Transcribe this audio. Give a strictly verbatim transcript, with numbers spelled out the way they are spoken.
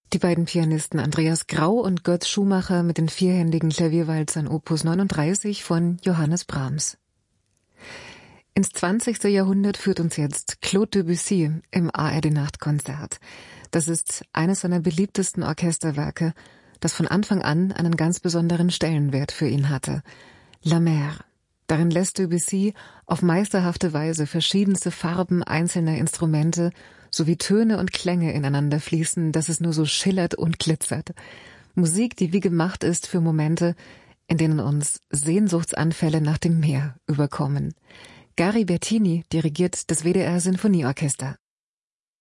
Die beiden Pianisten Andreas Grau und Götz Schumacher mit den vierhändigen Klavierwalzern Opus neununddreißig von Johannes Brahms. Ins zwanzigste Jahrhundert führt uns jetzt Claude Debussy im A R D-Nachtkonzert. Das ist eines seiner beliebtesten Orchesterwerke, das von Anfang an einen ganz besonderen Stellenwert für ihn hatte. La Mer. Darin lässt Debussy auf meisterhafte Weise verschiedenste Farben einzelner Instrumente sowie Töne und Klänge ineinander fließen, dass es nur so schillert und glitzert. Musik, die wie gemacht ist für Momente, in denen uns Sehnsuchtsanfälle nach dem Meer überkommen. Gary Bertini dirigiert das W D R Sinfonieorchester.